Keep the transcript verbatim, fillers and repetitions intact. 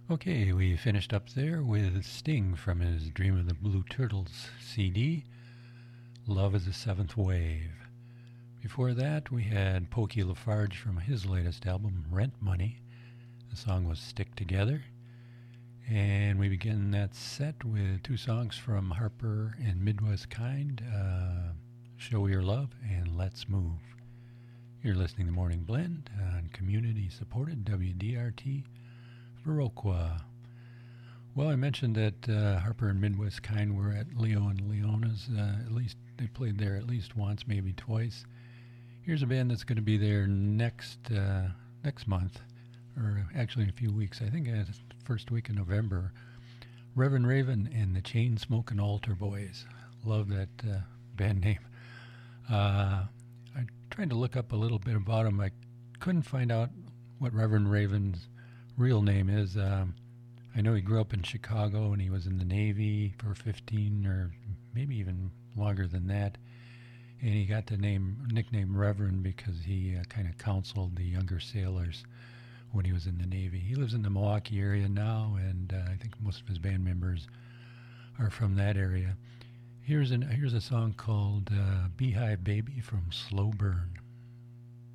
Okay, we finished up there with Sting from his Dream of the Blue Turtles C D, Love is the Seventh Wave. Before that, we had Pokey Lafarge from his latest album, Rent Money. The song was Stick Together. And we begin that set with two songs from Harper and Midwest Kind, uh, Show Your Love and Let's Move. You're listening to Morning Blend on community-supported W D R T Viroqua. Well, I mentioned that uh, Harper and Midwest Kind were at Leo and Leona's. Uh, at least they played there at least once, maybe twice. Here's a band that's going to be there next uh, next month, or actually in a few weeks. I think it's the first week of November. Reverend Raven and the Chain Smoking Altar Boys. Love that uh, band name. Uh, I tried to look up a little bit about them. I couldn't find out what Reverend Raven's real name is. Um, I know he grew up in Chicago and he was in the Navy for fifteen or maybe even longer than that. And he got the name nickname Reverend because he uh, kind of counseled the younger sailors when he was in the Navy. He lives in the Milwaukee area now, and uh, I think most of his band members are from that area. Here's an here's a song called uh, Beehive Baby from Slow Burn.